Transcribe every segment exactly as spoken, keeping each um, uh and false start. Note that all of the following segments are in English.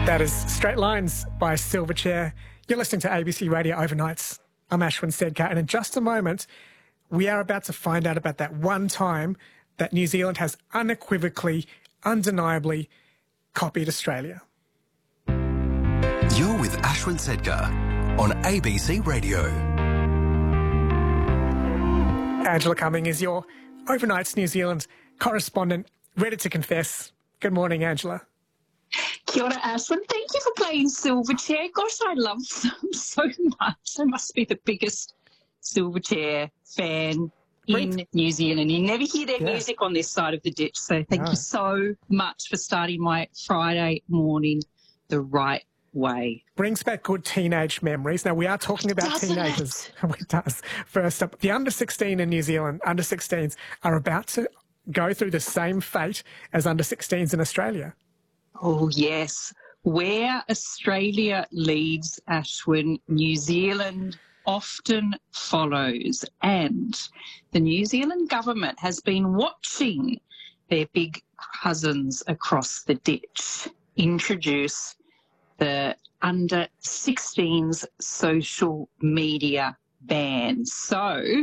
That is Straight Lines by Silverchair. You're listening to A B C Radio Overnights. I'm Ashwin Sedkar, and in just a moment, we are about to find out about that one time that New Zealand has unequivocally, undeniably copied Australia. You're with Ashwin Sedkar on A B C Radio. Angela Cumming is your Overnights New Zealand correspondent, ready to confess. Good morning, Angela. Kia ora, Ashwin. Thank you for playing Silverchair. Gosh, I love them so much. I must be the biggest Silverchair fan in Great. New Zealand. You never hear their Yeah. music on this side of the ditch. So thank No. you so much for starting my Friday morning the right way. Brings back good teenage memories. Now, we are talking about Doesn't teenagers. It does. First up, the under sixteen in New Zealand, under sixteens, are about to go through the same fate as under sixteens in Australia. Oh, yes. Where Australia leads, Ashwin, New Zealand often follows. And the New Zealand government has been watching their big cousins across the ditch introduce the under sixteens social media ban. So,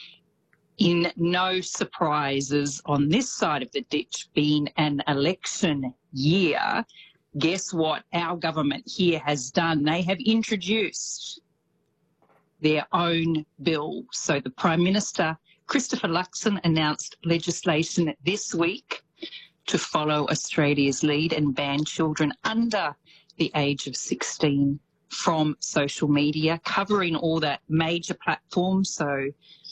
in no surprises on this side of the ditch, being an election year, guess what our government here has done? They have introduced their own bill. So the Prime Minister, Christopher Luxon, announced legislation this week to follow Australia's lead and ban children under the age of sixteen from social media, covering all that major platforms. So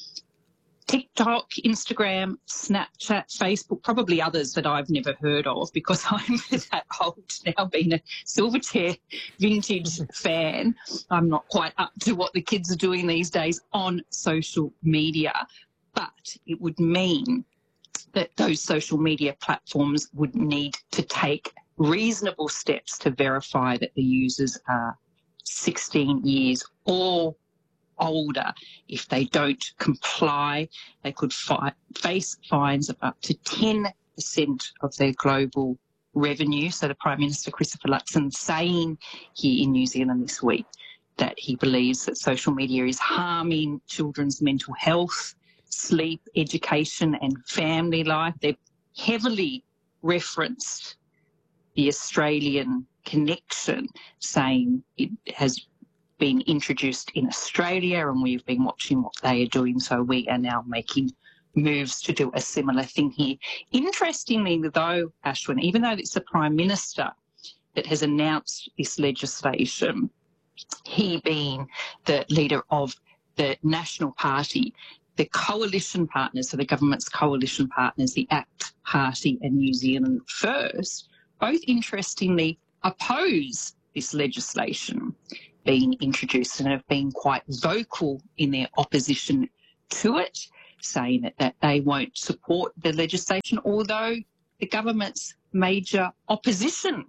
TikTok, Instagram, Snapchat, Facebook, probably others that I've never heard of because I'm that old now, being a Silverchair vintage fan. I'm not quite up to what the kids are doing these days on social media, but it would mean that those social media platforms would need to take reasonable steps to verify that the users are sixteen years or older. If they don't comply, they could fi- face fines of up to ten percent of their global revenue. So the Prime Minister, Christopher Luxon, saying here in New Zealand this week that he believes that social media is harming children's mental health, sleep, education and family life. They've heavily referenced the Australian connection, saying it has been introduced in Australia and we've been watching what they are doing, so we are now making moves to do a similar thing here. Interestingly though, Ashwin, even though it's the Prime Minister that has announced this legislation, he being the leader of the National Party, the coalition partners, so the government's coalition partners, the ACT Party and New Zealand First, both interestingly oppose this legislation being introduced and have been quite vocal in their opposition to it, saying that, that they won't support the legislation, although the government's major opposition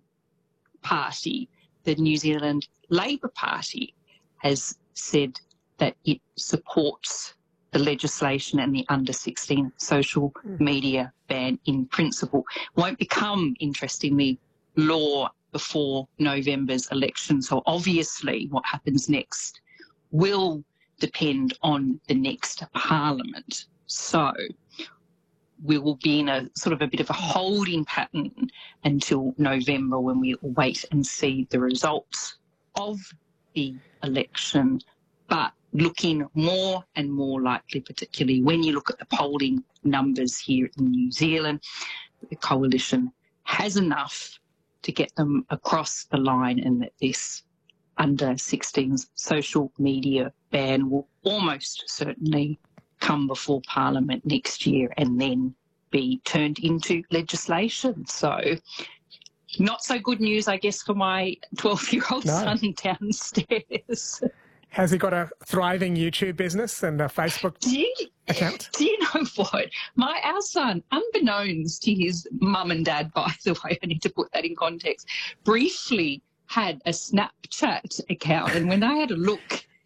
party, the New Zealand Labor Party, has said that it supports the legislation and the under sixteen social media ban in principle. Won't become, interestingly, law before November's election. So obviously what happens next will depend on the next parliament. So we will be in a sort of a bit of a holding pattern until November, when we wait and see the results of the election. But looking more and more likely, particularly when you look at the polling numbers here in New Zealand, the coalition has enough to get them across the line, and that this under sixteens social media ban will almost certainly come before Parliament next year and then be turned into legislation. So not so good news, I guess, for my twelve-year-old No. son downstairs. Has he got a thriving YouTube business and a Facebook Do you, account? do you know what? My our son, unbeknownst to his mum and dad, by the way, I need to put that in context, briefly had a Snapchat account. And when I had a look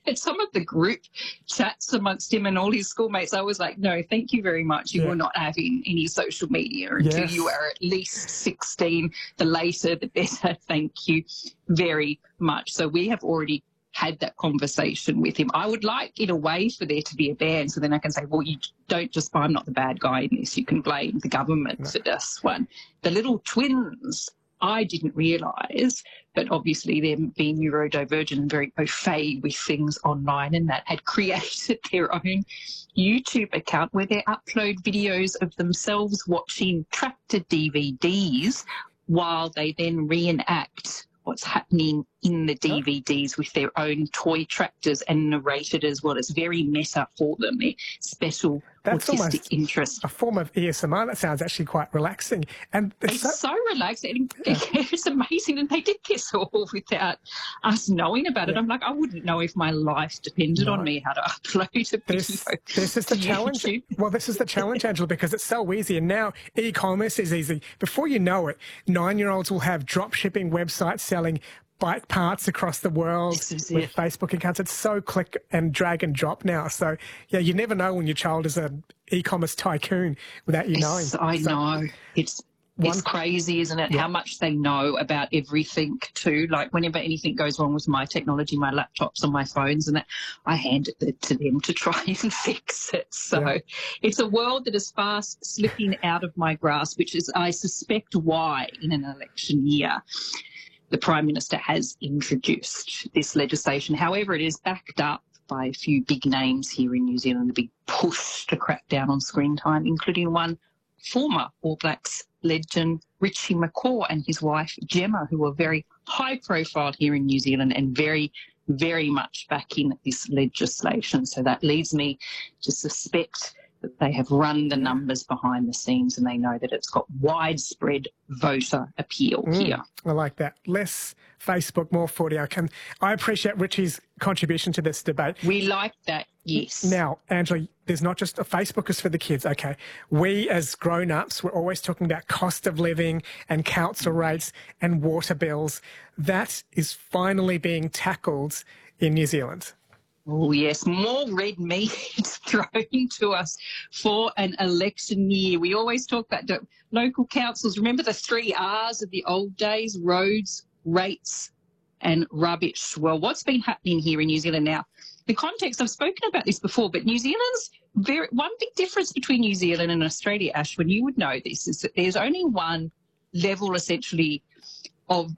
at some of the group chats amongst him and all his schoolmates, I was like, no, thank you very much. You Yeah. will not having any social media until Yes. you are at least sixteen. The later, the better. Thank you very much. So we have already had that conversation with him. I would like, in a way, for there to be a ban, so then I can say, well, you don't just, I'm not the bad guy in this. You can blame the government No. for this one. The little twins, I didn't realise, but obviously them being neurodivergent and very au fait with things online and that, had created their own YouTube account where they upload videos of themselves watching tractor D V Ds while they then reenact what's happening in the D V Ds with their own toy tractors and narrated as well. It's very meta for them, their special That's autistic almost interest. a form of A S M R. That sounds actually quite relaxing. And it's, It's so, so relaxing. Yeah. It's amazing. And they did this all without us knowing about it. Yeah. I'm like, I wouldn't know if my life depended No. on me how to upload a This, video. this is the to challenge. YouTube. Well, this is the challenge, Angela, because it's so easy. And now e-commerce is easy. Before you know it, nine-year-olds will have drop shipping websites selling bike parts across the world This is with it. Facebook accounts. It's so click and drag and drop now. So, yeah, you never know when your child is an e-commerce tycoon without you knowing. It's, I So, know. It's One- it's crazy, isn't it? Yeah. How much they know about everything too. Like whenever anything goes wrong with my technology, my laptops and my phones and that, I hand it to them to try and fix it. So Yeah. it's a world that is fast slipping out of my grasp, which is, I suspect, why in an election year the Prime Minister has introduced this legislation. However, it is backed up by a few big names here in New Zealand, a big push to crack down on screen time, including one former All Blacks legend, Richie McCaw, and his wife, Gemma, who are very high profile here in New Zealand and very, very much backing this legislation. So that leads me to suspect that they have run the numbers behind the scenes and they know that it's got widespread voter appeal Mm, here. I like that. Less Facebook, more footy. I can. I appreciate Richie's contribution to this debate. We like that, yes. Now, Angela, there's not just a Facebook is for the kids. Okay, we as grown-ups, we're always talking about cost of living and council rates and water bills. That is finally being tackled in New Zealand. Oh, yes, more red meat thrown to us for an election year. We always talk about the local councils. Remember the three R's of the old days, roads, rates and rubbish. Well, what's been happening here in New Zealand now? The context, I've spoken about this before, but New Zealand's very, one big difference between New Zealand and Australia, Ash, when you would know this, is that there's only one level essentially of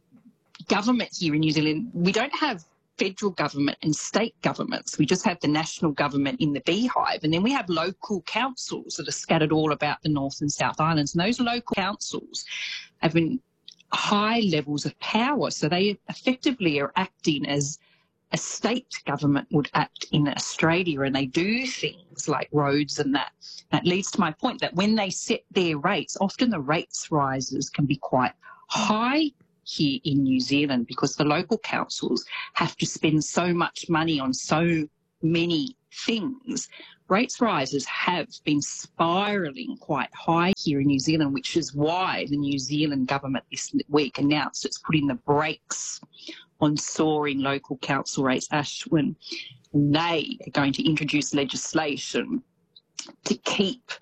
government here in New Zealand. We don't have federal government and state governments. We just have the national government in the beehive. And then we have local councils that are scattered all about the North and South Islands. And those local councils have been high levels of power. So they effectively are acting as a state government would act in Australia, and they do things like roads and that. That leads to my point that when they set their rates, often the rates rises can be quite high here in New Zealand because the local councils have to spend so much money on so many things. Rates rises have been spiralling quite high here in New Zealand, which is why the New Zealand government this week announced it's putting the brakes on soaring local council rates, Ashwin. And they are going to introduce legislation to keep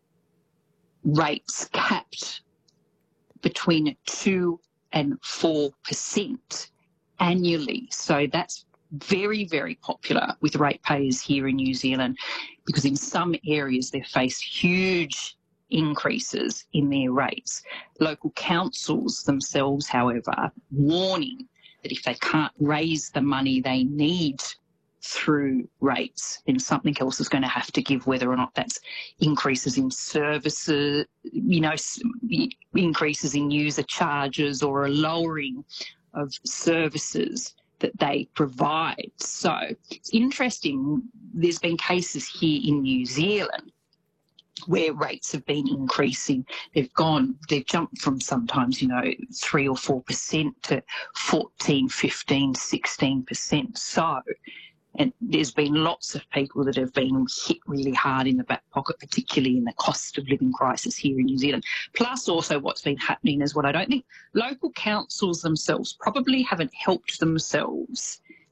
rates capped between two and four percent annually. So that's very, very popular with ratepayers here in New Zealand because in some areas they face huge increases in their rates. Local councils themselves, however, are warning that if they can't raise the money they need through rates, then something else is going to have to give, whether or not that's increases in services, you know, increases in user charges or a lowering of services that they provide. So it's interesting, there's been cases here in New Zealand where rates have been increasing. They've gone, they've jumped from sometimes, you know, three or four percent to fourteen, fifteen, sixteen percent. So, and there's been lots of people that have been hit really hard in the back pocket, particularly in the cost of living crisis here in New Zealand. Plus also what's been happening is what I don't think local councils themselves probably haven't helped themselves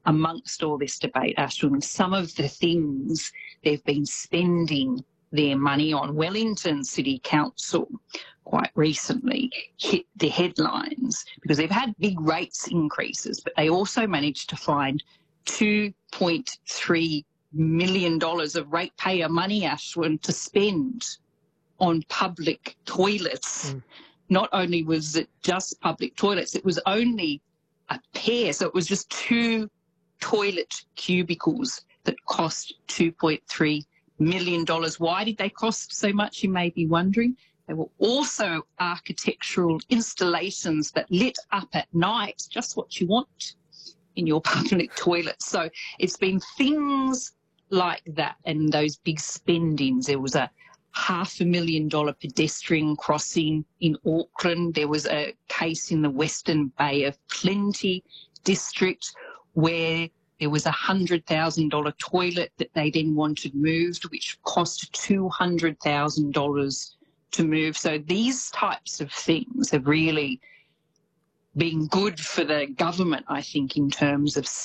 amongst all this debate, Ashwin, some of the things they've been spending their money on. Wellington City Council quite recently hit the headlines because they've had big rates increases, but they also managed to find two point three million dollars of ratepayer money, Ashwin, to spend on public toilets. Mm. Not only was it just public toilets, it was only a pair. So it was just two toilet cubicles that cost two point three million dollars. Why did they cost so much, you may be wondering? They were also architectural installations that lit up at night, just what you want in your public toilet. So it's been things like that and those big spendings. There was a half a million dollar pedestrian crossing in Auckland. There was a case in the Western Bay of Plenty district where there was a one hundred thousand dollars toilet that they then wanted moved, which cost two hundred thousand dollars to move. So these types of things have really been good for the government, I think, in terms of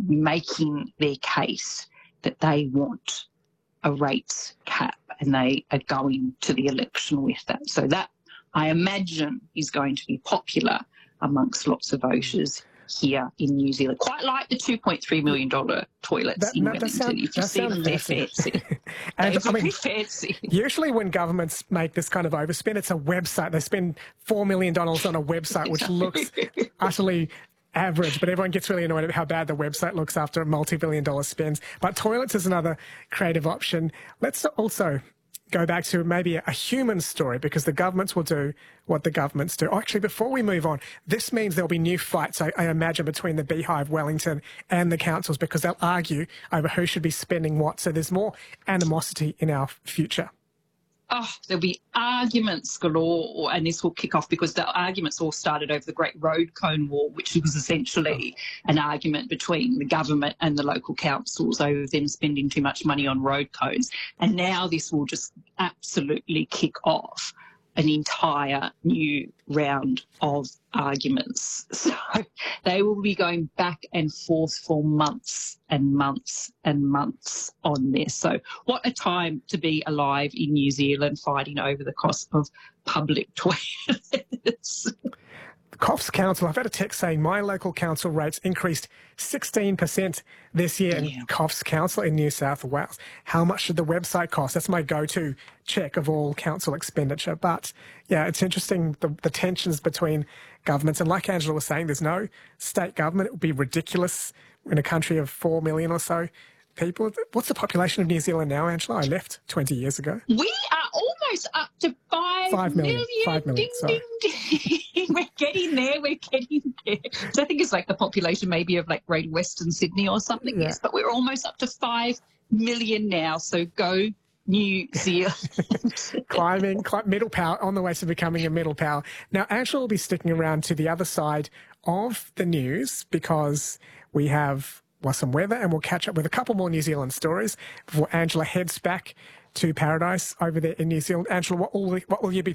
making their case that they want a rates cap and they are going to the election with that. So that, I imagine, is going to be popular amongst lots of voters here in New Zealand. Quite like the two point three million dollars toilets that, in no, Wellington. Sound, if you see them, they're fancy. And, they're I mean, fancy. Usually when governments make this kind of overspend, it's a website. They spend four million dollars on a website, which looks utterly average, but everyone gets really annoyed at how bad the website looks after a multi-billion dollar spends. But toilets is another creative option. Let's also go back to maybe a human story, because the governments will do what the governments do. Oh, actually, before we move on, this means there'll be new fights, I, I imagine, between the Beehive, Wellington and the councils, because they'll argue over who should be spending what. So there's more animosity in our future. Oh, there'll be arguments galore, and this will kick off because the arguments all started over the Great Road Cone War, which was essentially an argument between the government and the local councils over them spending too much money on road cones. And now this will just absolutely kick off an entire new round of arguments. So they will be going back and forth for months and months and months on this. So what a time to be alive in New Zealand, fighting over the cost of public toilets. Coffs Council, I've had a text saying my local council rates increased sixteen percent this year yeah. in Coffs Council in New South Wales. How much should the website cost? That's my go-to check of all council expenditure. But yeah, it's interesting, the, the tensions between governments. And like Angela was saying, there's no state government. It would be ridiculous in a country of four million or so people. What's the population of New Zealand now, Angela? I left twenty years ago. We are almost up to five, five million. million. Five million, ding, ding, ding. We're getting there, we're getting there. So I think it's like the population maybe of like Greater Western Sydney or something, yeah. Yes, but we're almost up to five million now. So go New Zealand. Climbing, climb, middle power, on the way to becoming a middle power. Now, Angela will be sticking around to the other side of the news because we have well, some weather, and we'll catch up with a couple more New Zealand stories before Angela heads back to paradise over there in New Zealand. Angela, what will, what will you be